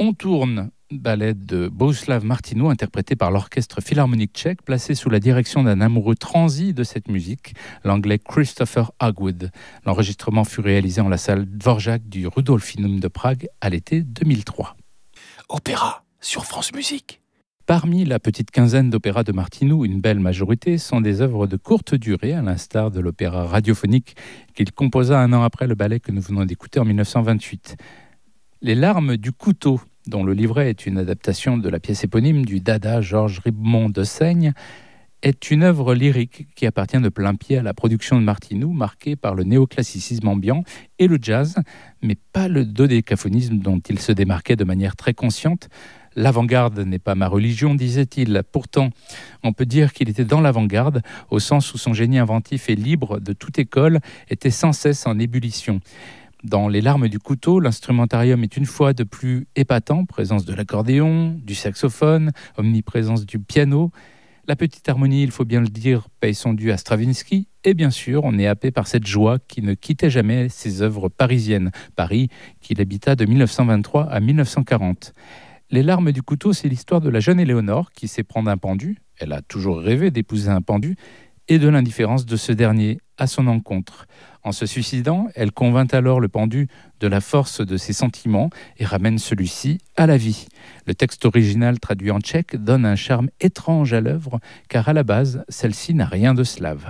On tourne, ballet de Bohuslav Martinu, interprété par l'Orchestre Philharmonique tchèque, placé sous la direction d'un amoureux transi de cette musique, l'anglais Christopher Hagwood. L'enregistrement fut réalisé en la salle Dvorak du Rudolfinum de Prague à l'été 2003. Opéra sur France Musique. Parmi la petite quinzaine d'opéras de Martinu, une belle majorité sont des œuvres de courte durée, à l'instar de l'opéra radiophonique qu'il composa un an après le ballet que nous venons d'écouter en 1928. Les larmes du couteau, dont le livret est une adaptation de la pièce éponyme du dada Georges Ribmond de Seigne, est une œuvre lyrique qui appartient de plein pied à la production de Martinu, marquée par le néoclassicisme ambiant et le jazz, mais pas le dodécaphonisme dont il se démarquait de manière très consciente. L'avant-garde n'est pas ma religion, disait-il. Pourtant, on peut dire qu'il était dans l'avant-garde, au sens où son génie inventif et libre de toute école était sans cesse en ébullition. Dans Les larmes du couteau, l'instrumentarium est une fois de plus épatant, présence de l'accordéon, du saxophone, omniprésence du piano. La petite harmonie, il faut bien le dire, paye son dû à Stravinsky. Et bien sûr, on est happé par cette joie qui ne quittait jamais ses œuvres parisiennes. Paris, qu'il habita de 1923 à 1940. Les larmes du couteau, c'est l'histoire de la jeune Éléonore qui s'éprend d'un pendu. Elle a toujours rêvé d'épouser un pendu, et de l'indifférence de ce dernier à son encontre. En se suicidant, elle convainc alors le pendu de la force de ses sentiments et ramène celui-ci à la vie. Le texte original traduit en tchèque donne un charme étrange à l'œuvre, car à la base, celle-ci n'a rien de slave.